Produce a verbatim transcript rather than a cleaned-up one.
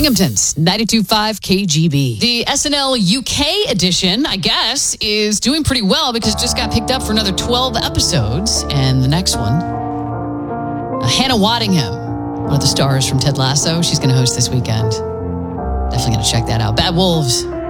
Binghamton's ninety-two point five K G B. The S N L U K edition, I guess, is doing pretty well because it just got picked up for another twelve episodes. And the next one, uh, Hannah Waddingham, one of the stars from Ted Lasso, she's going to host this weekend. Definitely going to check that out. Bad Wolves.